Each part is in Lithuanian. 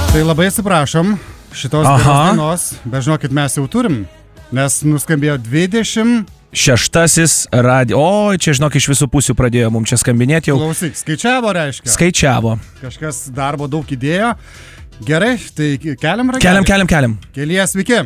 Tai labai atsiprašom šitos dienos, bet žinokit, mes jau turim, nes nuskambėjo 26 radio. O, čia žinok, iš visų pusių pradėjo mums čia skambinėti jau. Klausyk, skaičiavo reiškia. Skaičiavo. Kažkas darbo daug įdėjo. Gerai, tai keliam ragelį. Keliam. Kelyje, sveiki.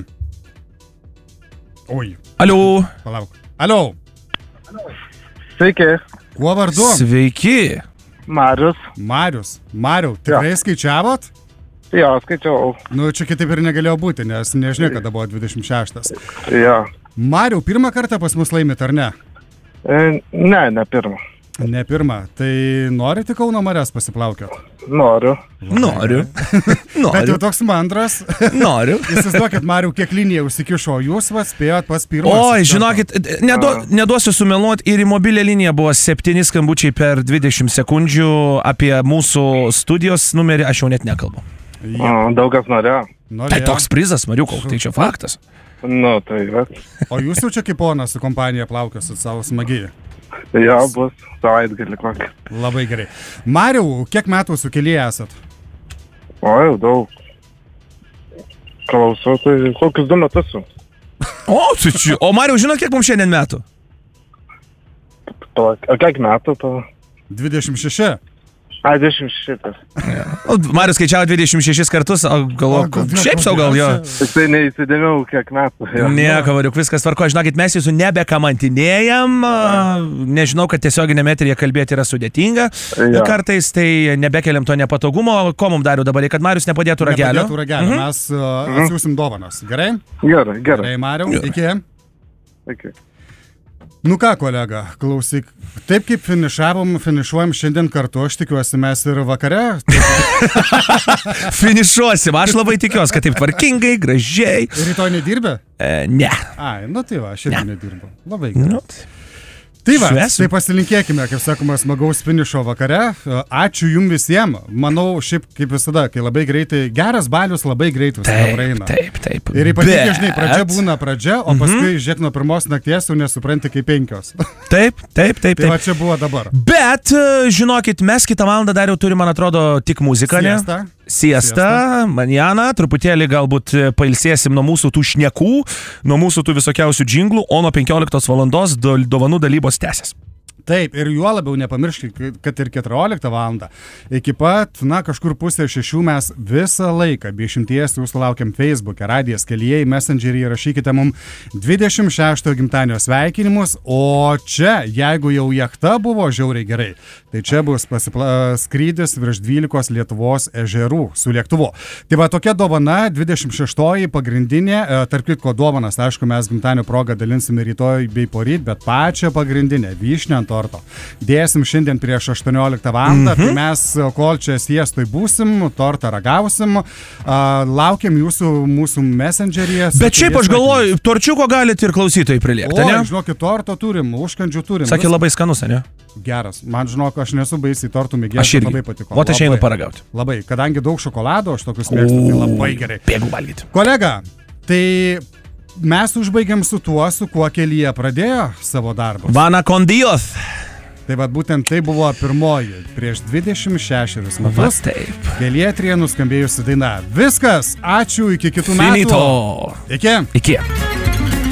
Oi. Aliu. Palauk. Aliu. Sveiki. Kuo vardu? Sveiki. Marius. Mariau, tikrai skaičiavot? Jo, skaičiau. Nu, čia kitaip ir negalėjo būti, nes nežinai, kada buvo 26. Jo. Mariau, pirmą kartą pas mus laimit, ar ne? Ne pirmą. Ne pirmą. Tai norite Kauno marias pasiplaukiot? Noriu. Bet jau toks mandras. Noriu. Įsivaizduokit, Mariau, kiek linija užsikišo, jūs spėjot pas pirmą. Oi, žinokit, neduosiu sumeluot, ir į mobilę liniją buvo 7 skambučiai per 20 sekundžių apie mūsų studijos numerį, aš jau net nekalbu. Daug kas norėjo. Tai toks prizas, Mariukau, tai čia faktas. Nu, tai va. O jūs jau čia kaip ponas su kompanija plaukiosit savo smagiai? Jo, bus savaitgalį kokį. Labai gerai. Mariau, kiek metų su Kelyje esat? O, jau daug. Klausau, tai kokius 2 metus su. O Mariau, žinot, kiek mums šiandien metų? O kiek metų to? 26. 26. Marius skaičiavo 26 kartus, o šiaip sau gal jo. Tik tai neįsidėmiau kiek metų. Nieko, Mariuk, viskas tvarko. Žinokit, mes jūsų nebekamantinėjam. Nežinau, kad tiesioginėme eteryje kalbėti yra sudėtinga. Kartais tai nebekeliam to nepatogumo. Ko mums dariu dabar, kad Marius nepadėtų ragelio? Mes atsiųsim dovanas. Gerai? Gerai. Gerai, Mariau. Iki. Nu ką, kolega, klausyk, taip kaip finišuojam šiandien kartu, aš tikiuosi mes ir vakare. Finišuosim, aš labai tikiuosi, kad taip tvarkingai, gražiai. Ir rytoj nedirbė? Ne. Ai, nu tai va, aš irgi nedirbu. Labai gerai. Tai va, tai pasilinkėkime, kaip sakoma, smagaus finišo vakare. Ačiū jums visiems. Manau, šiaip kaip visada, kai labai greitai, geras balius labai greit visada praeina. Taip. Ir ypatingai, žinai, pradžia būna pradžia, o paskui, žiūrėk, nuo pirmos nakties jau nesupranti kaip 5. Taip. Tai va čia buvo dabar. Bet, žinokit, mes kitą valandą dar jau turime, man atrodo, tik muziką, ne? Siesta, manjana, truputėlį galbūt pailsėsim nuo mūsų tų šnekų, nuo mūsų tų visokiausių džinglų, o nuo 15 valandos dovanų dalybos tęsės. Taip, ir juo labiau nepamirškite, kad ir 14 valandą. Iki pat, kažkur 5:30 mes visą laiką, be išimties, jūsų laukiam Facebook'e, Radijas Kelyje, Messenger'į, rašykite mums 26 gimtadienio sveikinimus, o čia, jeigu jau jachta buvo žiauriai gerai, tai čia bus skrydis virš 12 Lietuvos ežerų su lėktuvu. Tai va tokia dovana, 26 pagrindinė, tarp kitko dovanas, aišku, mes gimtadienio progą dalinsime rytoj bei poryt, bet pačią pagrindinę, vyšnę ant torto. Dėsim šiandien prieš 18 valandą, tai mes, kol čia siestoj būsim, tortą ragausim, laukiam mūsų messengeryje. Bet šiaip aš galvoju, torčiuko galite ir klausytojai priliekti, ne? Žinokit, torto turim, užkandžių turim. Sakė, labai skanus, ne? Geras. Man žinok, aš nesu baisiai tortų mėgėjas, labai patiko. O aš einu paragauti. Labai, kadangi daug šokolado, aš tokius mėgstu, tai labai gerai. Bėgu valgyti. Kolega, tai mes užbaigiam su tuo, su kuo Kelyje pradėjo savo darbą. Vana con Dios. Tai va būtent tai buvo pirmoji prieš 26 metus. Va taip. Kelyje Trienų skambėjusi daina. Viskas, ačiū, iki kitų metų. Finito. Iki.